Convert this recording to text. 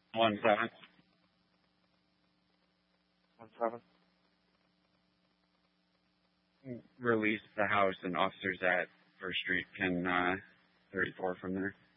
1-7. 1-7. Release the house and officers at First Street can 34 from there.